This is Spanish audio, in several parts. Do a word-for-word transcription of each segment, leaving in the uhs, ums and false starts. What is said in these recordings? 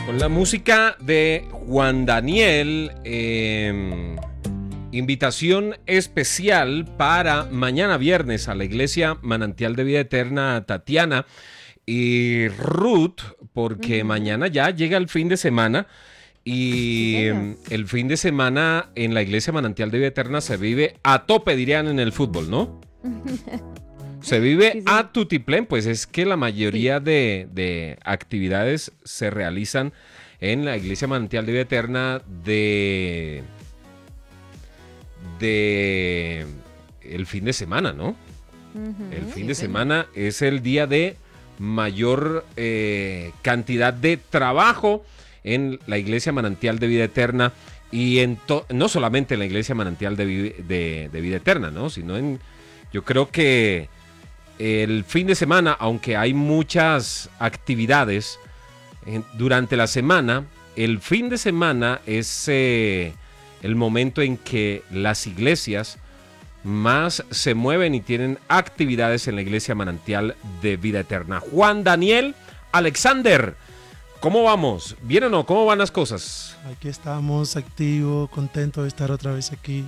Con la música de Juan Daniel, eh, invitación especial para mañana viernes a la Iglesia Manantial de Vida Eterna Tatiana y Ruth, porque uh-huh. mañana ya llega el fin de semana y sí, el fin de semana en la Iglesia Manantial de Vida Eterna se vive a tope, dirían en el fútbol, ¿no? Se vive sí, sí. a tutiplén, pues es que la mayoría sí. de, de actividades se realizan en la Iglesia Manantial de Vida Eterna de, de el fin de semana, ¿no? Uh-huh, el fin sí, de sí. semana es el día de mayor eh, cantidad de trabajo en la Iglesia Manantial de Vida Eterna y en to- no solamente en la Iglesia Manantial de, vi- de, de Vida Eterna, ¿no? Sino en, yo creo que el fin de semana, aunque hay muchas actividades eh, durante la semana, el fin de semana es eh, el momento en que las iglesias más se mueven y tienen actividades en la Iglesia Manantial de Vida Eterna. Juan Daniel Alexander, ¿cómo vamos? ¿Bien o no? ¿Cómo van las cosas? Aquí estamos activos, contentos de estar otra vez aquí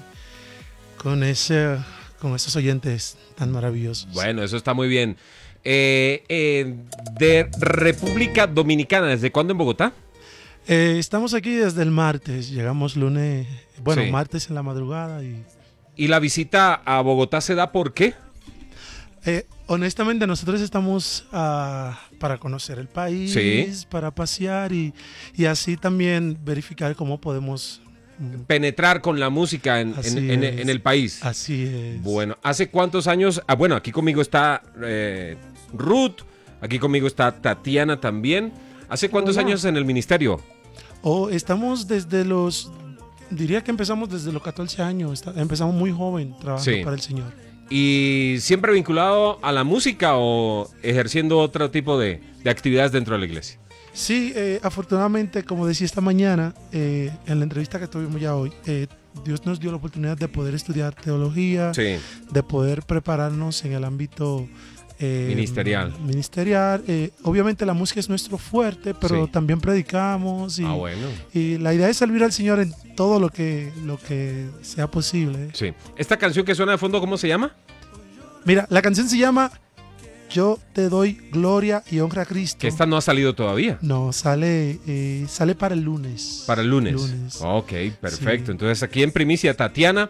con ese... con esos oyentes tan maravillosos. Bueno, eso está muy bien. Eh, eh, de República Dominicana, ¿desde cuándo en Bogotá? Eh, estamos aquí desde el martes, llegamos lunes, bueno, sí. martes en la madrugada. ¿Y, ¿Y la visita a Bogotá se da por qué? Eh, honestamente, nosotros estamos uh, para conocer el país, sí. para pasear y, y así también verificar cómo podemos... penetrar con la música en, en, en, en el país. Así es. Bueno, ¿hace cuántos años? Ah, bueno, aquí conmigo está eh, Ruth, aquí conmigo está Tatiana también. ¿Hace cuántos Hola. años en el ministerio? Oh, estamos desde los, diría que empezamos desde los catorce años, está, empezamos muy joven trabajando sí. para el Señor. ¿Y siempre vinculado a la música o ejerciendo otro tipo de, de actividades dentro de la iglesia? Sí, eh, afortunadamente, como decía esta mañana, eh, en la entrevista que tuvimos ya hoy, eh, Dios nos dio la oportunidad de poder estudiar teología, sí. de poder prepararnos en el ámbito eh, ministerial. ministerial. Eh, obviamente la música es nuestro fuerte, pero sí. también predicamos y, ah, bueno. y la idea es servir al Señor en todo lo que, lo que sea posible. Sí. ¿Esta canción que suena de fondo, cómo se llama? Mira, la canción se llama... Yo te doy gloria y honra a Cristo. Que esta no ha salido todavía. No, sale eh, sale para el lunes. Para el lunes. lunes. Ok, perfecto. Sí. Entonces aquí en primicia, Tatiana,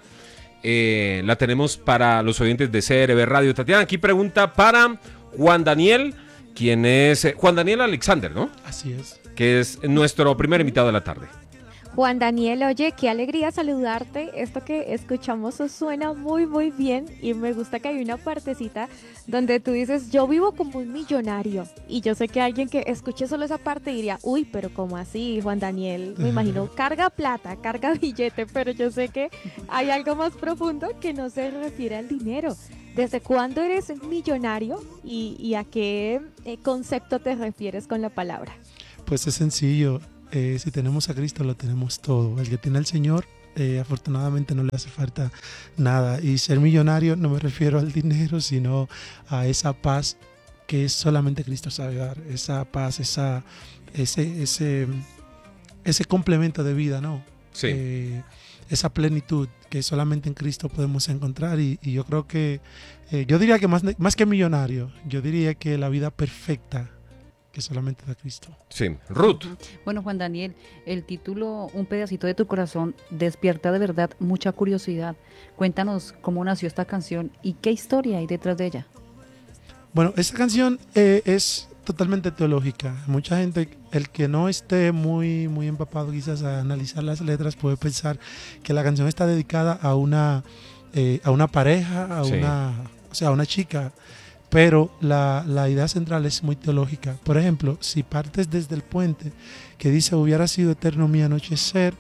eh, la tenemos para los oyentes de C R B Radio. Tatiana, aquí pregunta para Juan Daniel, quien es eh, Juan Daniel Alexander, ¿no? Así es. Que es nuestro primer invitado de la tarde. Juan Daniel, oye, qué alegría saludarte. Esto que escuchamos suena muy, muy bien y me gusta que hay una partecita donde tú dices, yo vivo como un millonario. Y yo sé que alguien que escuche solo esa parte diría, uy, pero ¿cómo así, Juan Daniel? Me imagino, carga plata, carga billete, pero yo sé que hay algo más profundo que no se refiere al dinero. ¿Desde cuándo eres millonario y, y a qué eh, concepto te refieres con la palabra? Pues es sencillo. Eh, si tenemos a Cristo lo tenemos todo. El que tiene al Señor eh, afortunadamente no le hace falta nada. Y ser millonario no me refiero al dinero, sino a esa paz que solamente Cristo sabe dar. Esa paz, esa, ese, ese, ese complemento de vida, ¿no? Sí. Eh, esa plenitud que solamente en Cristo podemos encontrar. Y, y yo creo que, eh, yo diría que más, más que millonario, yo diría que la vida perfecta que solamente da Cristo. Sí, Ruth. Bueno, Juan Daniel, el título Un pedacito de tu corazón despierta de verdad mucha curiosidad. Cuéntanos cómo nació esta canción y qué historia hay detrás de ella. Bueno, esta canción eh, es totalmente teológica. Mucha gente, el que no esté muy, muy empapado quizás a analizar las letras, puede pensar que la canción está dedicada a una, eh, a una pareja, a sí. una, o sea, a una chica. Pero la, la idea central es muy teológica. Por ejemplo, si partes desde el puente que dice hubiera sido eterno mi anochecer,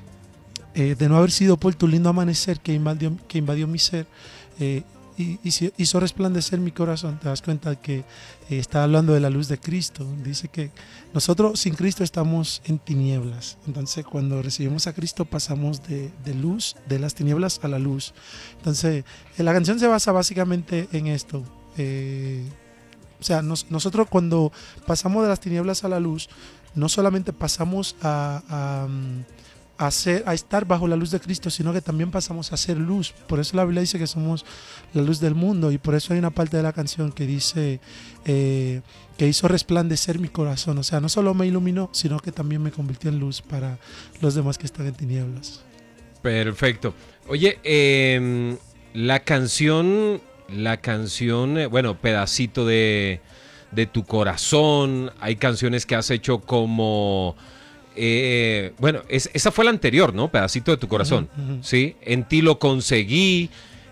eh, de no haber sido por tu lindo amanecer que invadió, que invadió mi ser eh, y, y hizo resplandecer mi corazón, te das cuenta que eh, está hablando de la luz de Cristo. Dice que nosotros sin Cristo estamos en tinieblas. Entonces cuando recibimos a Cristo pasamos de, de luz, de las tinieblas a la luz. Entonces eh, la canción se basa básicamente en esto. Eh, O sea, nos, nosotros cuando pasamos de las tinieblas a la luz, no solamente pasamos a, a, a, ser, a estar bajo la luz de Cristo, sino que también pasamos a ser luz. Por eso la Biblia dice que somos la luz del mundo, y por eso hay una parte de la canción que dice eh, que hizo resplandecer mi corazón. O sea, no solo me iluminó, sino que también me convirtió en luz para los demás que están en tinieblas. Perfecto. Oye, eh, la canción, la canción, eh, bueno, pedacito de, de tu corazón, hay canciones que has hecho como, eh, bueno, es, esa fue la anterior, ¿no? Pedacito de tu corazón, uh-huh, uh-huh. ¿Sí? En ti lo conseguí.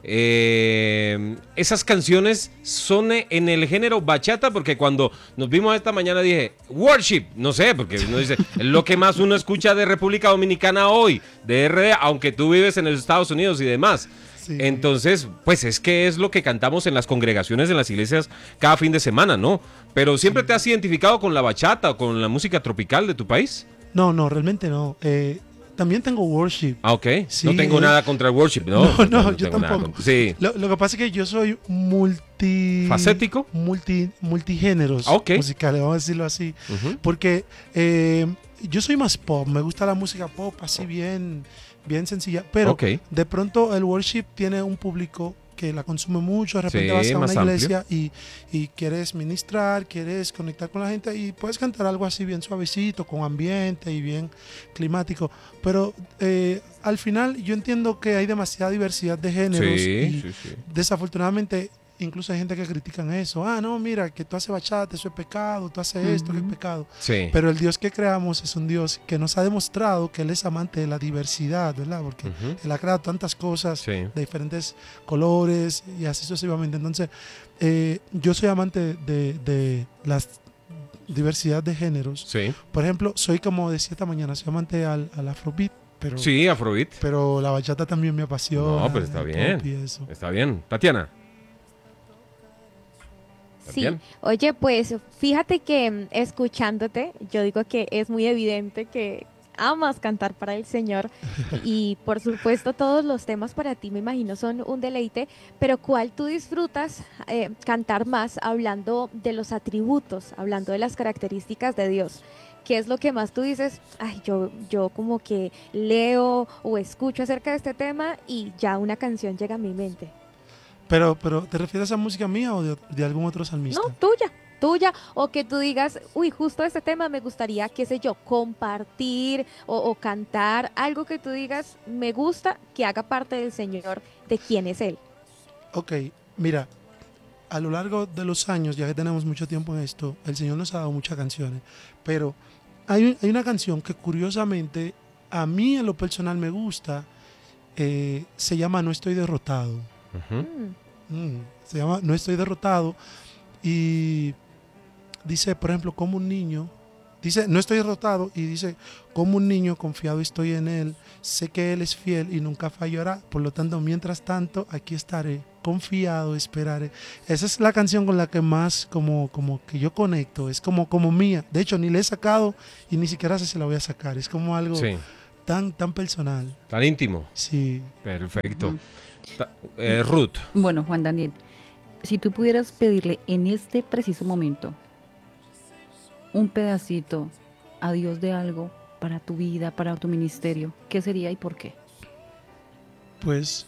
Eh, esas canciones son en el género bachata, porque cuando nos vimos esta mañana dije worship, no sé, porque uno dice es lo que más uno escucha de República Dominicana hoy, de R D, aunque tú vives en los Estados Unidos y demás. Sí. Entonces, pues es que es lo que cantamos en las congregaciones, en las iglesias cada fin de semana, ¿no? Pero ¿siempre sí. te has identificado con la bachata o con la música tropical de tu país? No, no, realmente no. Eh, También tengo worship. Ah, ok. Sí, no tengo eh, nada contra el worship, ¿no? No, no, no yo tampoco. Sí. Lo, lo que pasa es que yo soy multi... ¿Facético? Multi, multigéneros ah, okay. musicales, vamos a decirlo así. Uh-huh. Porque eh, yo soy más pop, me gusta la música pop, así bien, bien sencilla. Pero okay. de pronto el worship tiene un público que la consume mucho, de repente sí, vas a una iglesia y, y quieres ministrar, quieres conectar con la gente y puedes cantar algo así bien suavecito, con ambiente y bien climático, pero eh, al final yo entiendo que hay demasiada diversidad de géneros sí, y sí, sí. desafortunadamente incluso hay gente que critican eso. Ah, no, mira, que tú haces bachata, eso es pecado, tú haces uh-huh. esto, que es pecado. Sí. Pero el Dios que creamos es un Dios que nos ha demostrado que Él es amante de la diversidad, ¿verdad? Porque uh-huh. Él ha creado tantas cosas sí. de diferentes colores y así sucesivamente. Entonces, eh, yo soy amante de, de la diversidad de géneros. Sí. Por ejemplo, soy, como decía esta mañana, soy amante al, al afrobeat. Pero, sí, afrobeat. Pero la bachata también me apasiona. No, pero está bien. Está bien. Tatiana. Sí, oye, pues fíjate que escuchándote, yo digo que es muy evidente que amas cantar para el Señor y por supuesto todos los temas para ti me imagino son un deleite, pero ¿cuál tú disfrutas eh, cantar más hablando de los atributos, hablando de las características de Dios? ¿Qué es lo que más tú dices? Ay, yo, yo como que leo o escucho acerca de este tema y ya una canción llega a mi mente. Pero, pero, ¿te refieres a música mía o de, de algún otro salmista? No, tuya, tuya. O que tú digas, uy, justo este tema me gustaría, qué sé yo, compartir o, o cantar. Algo que tú digas, me gusta que haga parte del Señor, de quién es Él. Ok, mira, a lo largo de los años, ya que tenemos mucho tiempo en esto, el Señor nos ha dado muchas canciones. Pero hay, hay una canción que curiosamente a mí en lo personal me gusta, eh, se llama No estoy derrotado. Uh-huh. Mm, se llama No estoy derrotado y dice, por ejemplo, como un niño, dice, no estoy derrotado y dice, como un niño confiado estoy en Él, sé que Él es fiel y nunca fallará, por lo tanto, mientras tanto, aquí estaré, confiado, esperaré. Esa es la canción con la que más como, como que yo conecto, es como, como mía. De hecho, ni la he sacado y ni siquiera sé si la voy a sacar, es como algo sí. tan, tan personal. Tan íntimo. Sí. Perfecto. Uh-huh. Eh, Ruth. Bueno, Juan Daniel, si tú pudieras pedirle en este preciso momento un pedacito a Dios de algo para tu vida, para tu ministerio, ¿qué sería y por qué? Pues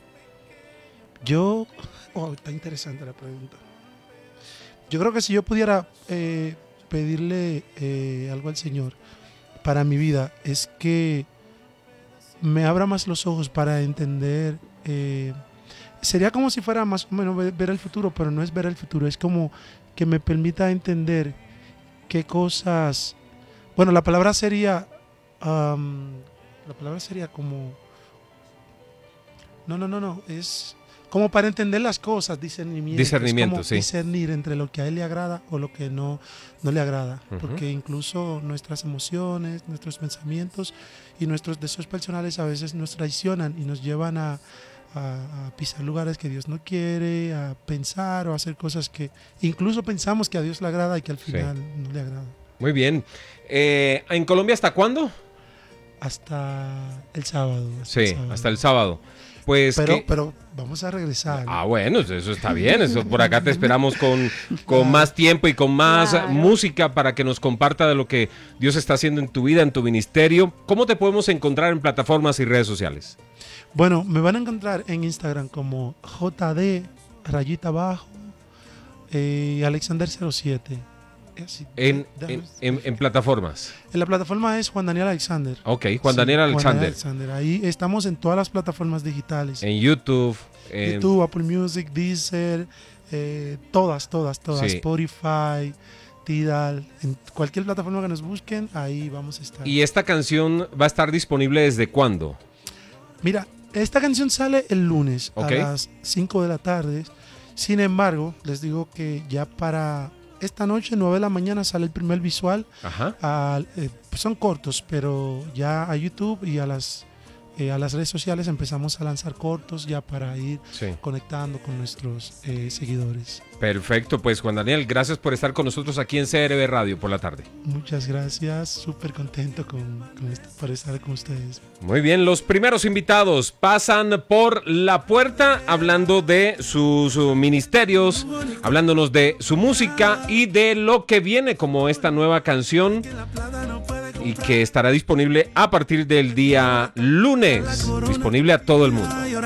yo, oh, está interesante la pregunta. Yo creo que si yo pudiera eh, pedirle eh, algo al Señor para mi vida, es que me abra más los ojos para entender. Eh, sería como si fuera más o menos ver, ver el futuro, pero no es ver el futuro, es como que me permita entender qué cosas, bueno, la palabra sería um, la palabra sería como no, no, no, no, es como para entender las cosas, discernimiento, discernimiento, es como sí. discernir entre lo que a Él le agrada o lo que no, no le agrada, uh-huh. porque incluso nuestras emociones, nuestros pensamientos y nuestros deseos personales a veces nos traicionan y nos llevan a A, a pisar lugares que Dios no quiere, a pensar o a hacer cosas que incluso pensamos que a Dios le agrada y que al final sí. no le agrada. Muy bien. Eh, ¿En Colombia hasta cuándo? Hasta el sábado. Hasta sí, el sábado. hasta el sábado. Pues pero, que... pero vamos a regresar. Ah, bueno, eso está bien. Eso por acá te esperamos con, con más tiempo y con más Claro. música para que nos comparta de lo que Dios está haciendo en tu vida, en tu ministerio. ¿Cómo te podemos encontrar en plataformas y redes sociales? Bueno, me van a encontrar en Instagram como J D rayita abajo eh, Alexander cero siete. Así, En, déjame- en, en- en plataformas. en la plataforma es Juan Daniel Alexander. Ok, Juan Sí, Daniel Juan Alexander. Alexander. Ahí estamos en todas las plataformas digitales. En YouTube. en- YouTube, Apple Music, Deezer, eh, todas, todas, todas. Sí. Spotify, Tidal, en cualquier plataforma que nos busquen, ahí vamos a estar. ¿Y esta canción va a estar disponible desde cuándo? Mira, esta canción sale el lunes Ok. a las cinco de la tarde. Sin embargo, les digo que ya para esta noche, nueve de la mañana, sale el primer visual. Ajá. Al- eh, pues son cortos, pero ya a YouTube y a las, eh, a las redes sociales empezamos a lanzar cortos ya para ir Sí. conectando con nuestros eh, seguidores. Perfecto, pues Juan Daniel, gracias por estar con nosotros aquí en C R B Radio por la tarde. Muchas gracias, súper contento con, con esto, por estar con ustedes. Muy bien, los primeros invitados pasan por la puerta hablando de sus, sus ministerios, hablándonos de su música y de lo que viene como esta nueva canción y que estará disponible a partir del día lunes, disponible a todo el mundo.